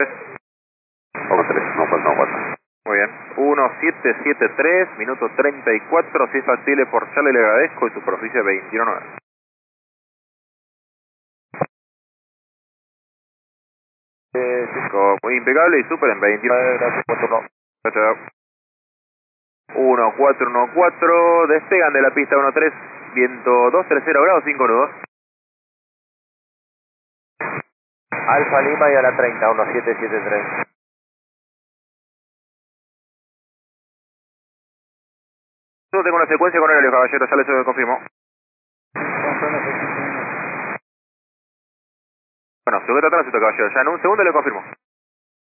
Foco 3, no, pues no, 4. Muy bien. 1773, minuto 34. Si es factible por Charlie, le agradezco. Y superficie 21.9. Muy impecable y super en 29. Gracias por turno. Chao. 1414, despegan de la pista 13, viento 230 grados, 5 nudos. Alfa Lima y a la 30, 1773. Yo tengo una secuencia con horario, caballero, ya les confirmo. Bueno, sujeta tránsito, caballero, ya en un segundo le confirmo.